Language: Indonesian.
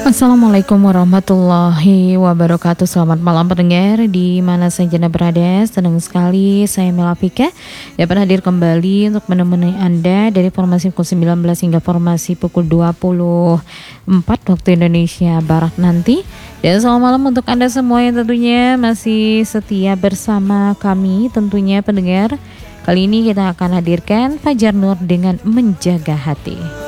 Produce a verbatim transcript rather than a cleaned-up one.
Assalamualaikum warahmatullahi wabarakatuh. Selamat malam pendengar di mana saja Anda berada. Senang sekali saya Melafika dapat hadir kembali untuk menemani Anda dari formasi pukul sembilan belas hingga formasi pukul dua puluh empat waktu Indonesia Barat nanti. Dan selamat malam untuk Anda semua yang tentunya masih setia bersama kami tentunya pendengar. Kali ini kita akan hadirkan Fajar Nur dengan Menjaga Hati.